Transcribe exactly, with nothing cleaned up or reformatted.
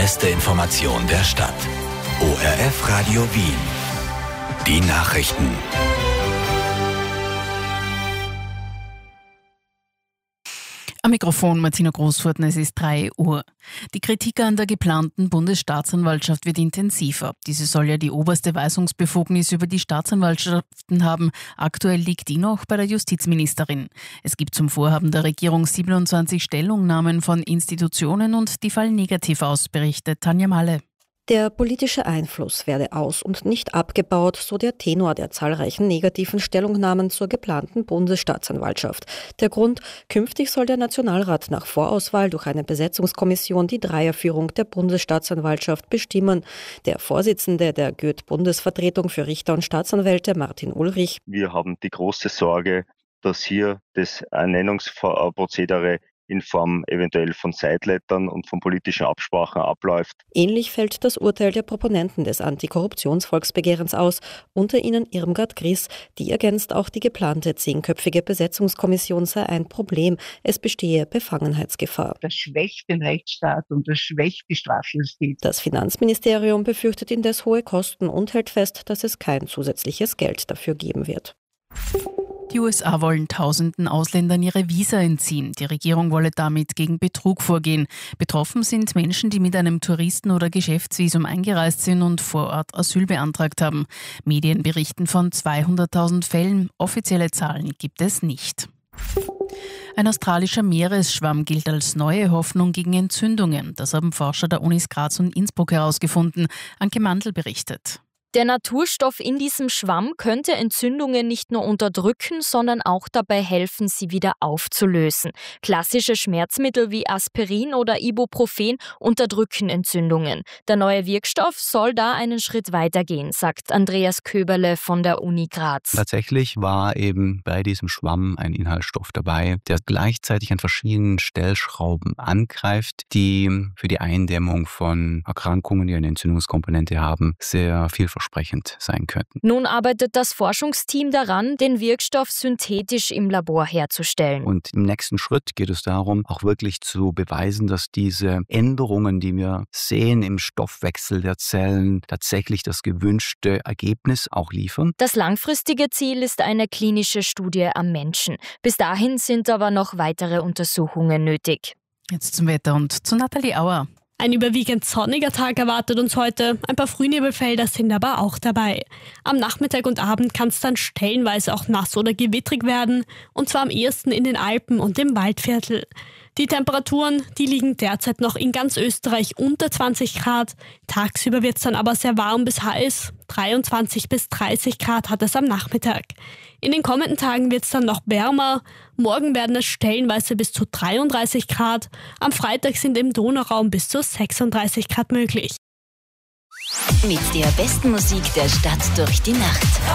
beste Information der Stadt. O R F Radio Wien. Die Nachrichten. Am Mikrofon Martina Großfurten, es ist drei Uhr. Die Kritik an der geplanten Bundesstaatsanwaltschaft wird intensiver. Diese soll ja die oberste Weisungsbefugnis über die Staatsanwaltschaften haben. Aktuell liegt die noch bei der Justizministerin. Es gibt zum Vorhaben der Regierung siebenundzwanzig Stellungnahmen von Institutionen und die fallen negativ aus, berichtet Tanja Malle. Der politische Einfluss werde aus- und nicht abgebaut, so der Tenor der zahlreichen negativen Stellungnahmen zur geplanten Bundesstaatsanwaltschaft. Der Grund: Künftig soll der Nationalrat nach Vorauswahl durch eine Besetzungskommission die Dreierführung der Bundesstaatsanwaltschaft bestimmen. Der Vorsitzende der Goethe-Bundesvertretung für Richter und Staatsanwälte, Martin Ulrich: Wir haben die große Sorge, dass hier das Ernennungsprozedere in Form eventuell von Sidelettern und von politischen Absprachen abläuft. Ähnlich fällt das Urteil der Proponenten des Antikorruptionsvolksbegehrens aus, unter ihnen Irmgard Gries. Die ergänzt, auch die geplante zehnköpfige Besetzungskommission sei ein Problem. Es bestehe Befangenheitsgefahr. Das schwächt den Rechtsstaat und das schwächt die Strafjustiz. Das Finanzministerium befürchtet indes hohe Kosten und hält fest, dass es kein zusätzliches Geld dafür geben wird. Die U S A wollen tausenden Ausländern ihre Visa entziehen. Die Regierung wolle damit gegen Betrug vorgehen. Betroffen sind Menschen, die mit einem Touristen- oder Geschäftsvisum eingereist sind und vor Ort Asyl beantragt haben. Medien berichten von zweihunderttausend Fällen. Offizielle Zahlen gibt es nicht. Ein australischer Meeresschwamm gilt als neue Hoffnung gegen Entzündungen. Das haben Forscher der Unis Graz und Innsbruck herausgefunden. Anke Mandl berichtet. Der Naturstoff in diesem Schwamm könnte Entzündungen nicht nur unterdrücken, sondern auch dabei helfen, sie wieder aufzulösen. Klassische Schmerzmittel wie Aspirin oder Ibuprofen unterdrücken Entzündungen. Der neue Wirkstoff soll da einen Schritt weiter gehen, sagt Andreas Köberle von der Uni Graz. Tatsächlich war eben bei diesem Schwamm ein Inhaltsstoff dabei, der gleichzeitig an verschiedenen Stellschrauben angreift, die für die Eindämmung von Erkrankungen, die eine Entzündungskomponente haben, sehr vielversprechend sein könnten. Nun arbeitet das Forschungsteam daran, den Wirkstoff synthetisch im Labor herzustellen. Und im nächsten Schritt geht es darum, auch wirklich zu beweisen, dass diese Änderungen, die wir sehen im Stoffwechsel der Zellen, tatsächlich das gewünschte Ergebnis auch liefern. Das langfristige Ziel ist eine klinische Studie am Menschen. Bis dahin sind aber noch weitere Untersuchungen nötig. Jetzt zum Wetter und zu Nathalie Auer. Ein überwiegend sonniger Tag erwartet uns heute. Ein paar Frühnebelfelder sind aber auch dabei. Am Nachmittag und Abend kann es dann stellenweise auch nass oder gewittrig werden. Und zwar am ehesten in den Alpen und im Waldviertel. Die Temperaturen, die liegen derzeit noch in ganz Österreich unter zwanzig Grad. Tagsüber wird es dann aber sehr warm bis heiß. dreiundzwanzig bis dreißig Grad hat es am Nachmittag. In den kommenden Tagen wird es dann noch wärmer. Morgen werden es stellenweise bis zu dreiunddreißig Grad. Am Freitag sind im Donauraum bis zu sechsunddreißig Grad möglich. Mit der besten Musik der Stadt durch die Nacht.